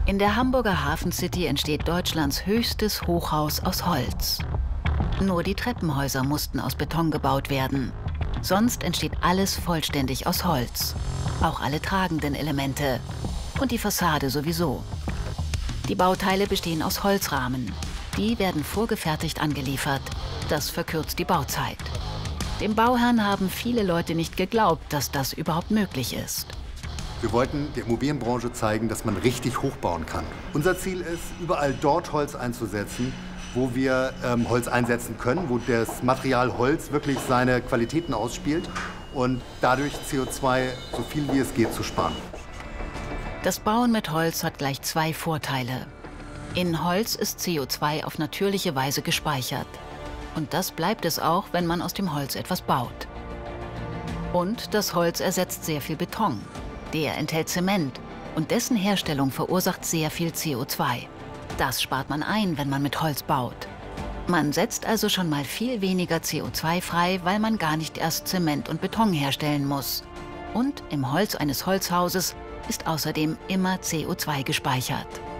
In der Hamburger Hafen City entsteht Deutschlands höchstes Hochhaus aus Holz. Nur die Treppenhäuser mussten aus Beton gebaut werden. Sonst entsteht alles vollständig aus Holz. Auch alle tragenden Elemente. Und die Fassade sowieso. Die Bauteile bestehen aus Holzrahmen. Die werden vorgefertigt angeliefert. Das verkürzt die Bauzeit. Dem Bauherrn haben viele Leute nicht geglaubt, dass das überhaupt möglich ist. Wir wollten der Immobilienbranche zeigen, dass man richtig hochbauen kann. Unser Ziel ist, überall dort Holz einzusetzen, wo wir Holz einsetzen können, wo das Material Holz wirklich seine Qualitäten ausspielt und dadurch CO2 so viel wie es geht zu sparen. Das Bauen mit Holz hat gleich zwei Vorteile. In Holz ist CO2 auf natürliche Weise gespeichert. Und das bleibt es auch, wenn man aus dem Holz etwas baut. Und das Holz ersetzt sehr viel Beton. Der enthält Zement und dessen Herstellung verursacht sehr viel CO2. Das spart man ein, wenn man mit Holz baut. Man setzt also schon mal viel weniger CO2 frei, weil man gar nicht erst Zement und Beton herstellen muss. Und im Holz eines Holzhauses ist außerdem immer CO2 gespeichert.